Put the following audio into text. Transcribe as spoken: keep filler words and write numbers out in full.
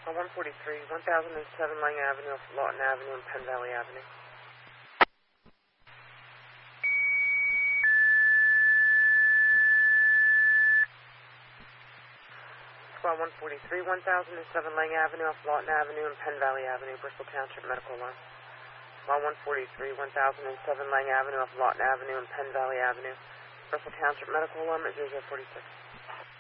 Uh, one forty-three, one thousand seven Lang Avenue, off Lawton Avenue, and Penn Valley Avenue. Squad one forty-three, one thousand seven Lang Avenue, off Lawton Avenue, and Penn Valley Avenue, Bristol Township Medical Alarm. Squad one forty-three, one thousand seven Lang Avenue, off Lawton Avenue, and Penn Valley Avenue, Bristol Township Medical Alarm at zero zero forty-six.